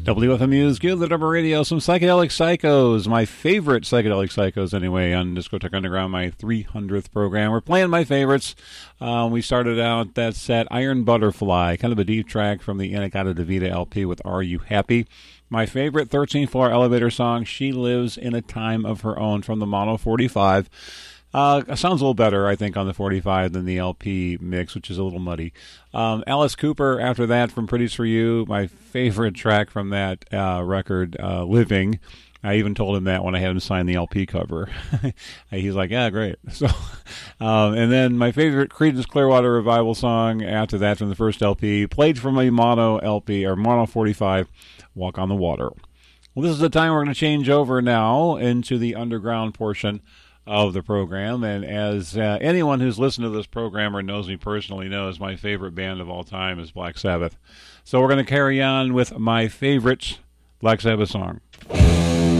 WFMU's Good the Double Radio, some Psychedelic Psychos, my favorite Psychedelic Psychos anyway, on Discotheque Underground, my 300th program. We're playing my favorites. We started out that set, Iron Butterfly, kind of a deep track from the In-A-Gadda-Da-Vida LP with Are You Happy? My favorite 13th Floor Elevator song, She Lives in a Time of Her Own, from the Mono 45. Sounds a little better, I think, on the 45 than the LP mix, which is a little muddy. Alice Cooper, after that, from Pretty's For You, my favorite track from that record, Living. I even told him that when I had him sign the LP cover. He's like, yeah, great. So, and then my favorite Creedence Clearwater Revival song after that from the first LP, played from a Mono LP, or Mono 45, Walk on the Water. Well, this is the time we're going to change over now into the underground portion of the program, and as anyone who's listened to this program or knows me personally knows, my favorite band of all time is Black Sabbath. So we're going to carry on with my favorite Black Sabbath song.